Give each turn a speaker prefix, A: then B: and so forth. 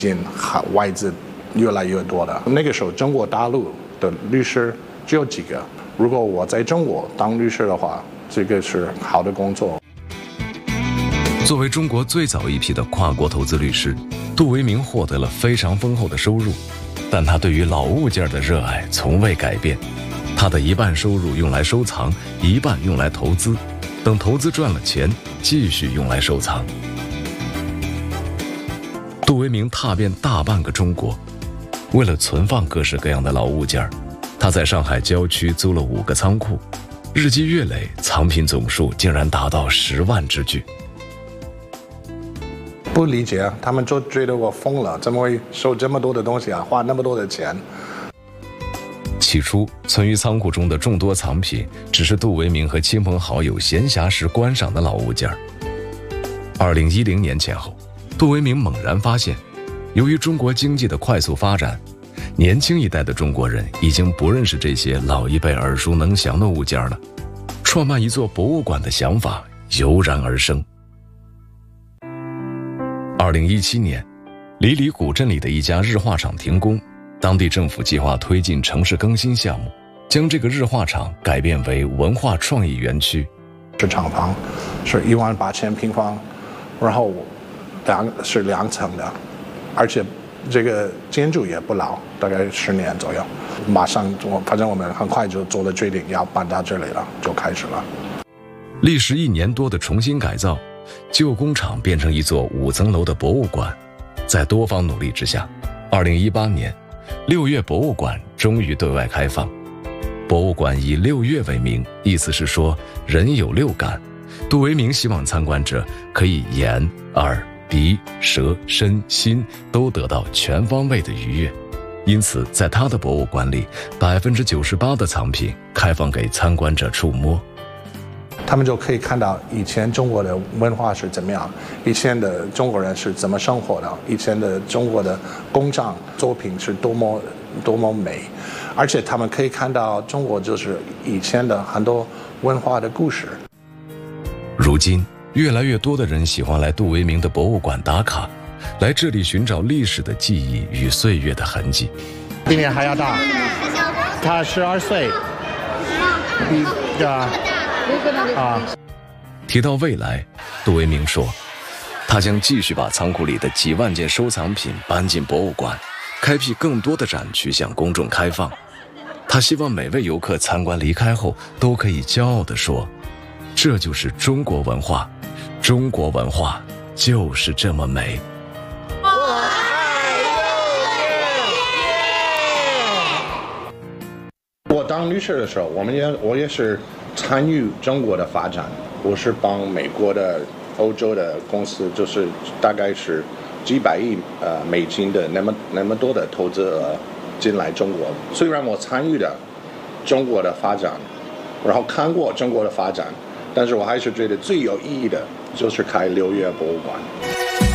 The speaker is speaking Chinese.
A: 进外资越来越多的。那个时候，中国大陆的律师只有几个。如果我在中国当律师的话，这个是好的工作。
B: 作为中国最早一批的跨国投资律师，杜维明获得了非常丰厚的收入，但他对于老物件的热爱从未改变。他的一半收入用来收藏，一半用来投资，等投资赚了钱，继续用来收藏。杜维明踏遍大半个中国，为了存放各式各样的老物件，他在上海郊区租了5个仓库，日积月累，藏品总数竟然达到10万之巨。
A: 不理解，他们就觉得我疯了，怎么会收这么多的东西啊，花那么多的钱？
B: 起初，存于仓库中的众多藏品，只是杜维明和亲朋好友闲暇时观赏的老物件。2010年前后，杜维明猛然发现，由于中国经济的快速发展，年轻一代的中国人已经不认识这些老一辈耳熟能详的物件了。创办一座博物馆的想法油然而生。2017年，里里古镇里的一家日化厂停工，当地政府计划推进城市更新项目，将这个日化厂改变为文化创意园区。
A: 是厂房，是18000平方，然后是2层的，而且这个建筑也不老，大概10年左右。马上反正我们很快就做了决定，要搬到这里了，就开始了。
B: 历时1年多的重新改造，旧工厂变成一座5层楼的博物馆。在多方努力之下，2018年6月博物馆终于对外开放。博物馆以6月为名，意思是说人有6感。杜维明希望参观者可以眼、耳、鼻、舌、身、心都得到全方位的愉悦，因此在他的博物馆里，98%的藏品开放给参观者触摸。
A: 他们就可以看到以前中国的文化是怎么样，以前的中国人是怎么生活的，以前的中国的工匠作品是多么美，而且他们可以看到中国就是以前的很多文化的故事。
B: 如今，越来越多的人喜欢来杜维明的博物馆打卡，来这里寻找历史的记忆与岁月的痕迹。
A: 比你还要大，他12岁，
B: 提到未来，杜维明说，他将继续把仓库里的几万件收藏品搬进博物馆，开辟更多的展区向公众开放。他希望每位游客参观离开后都可以骄傲地说，这就是中国文化，中国文化就是这么美。
A: 我当律师的时候，我也是参与中国的发展，我是帮美国的、欧洲的公司，就是大概是几百亿美金的那么多的投资额进来中国。虽然我参与了中国的发展，然后看过中国的发展，但是我还是觉得最有意义的就是开6月博物馆。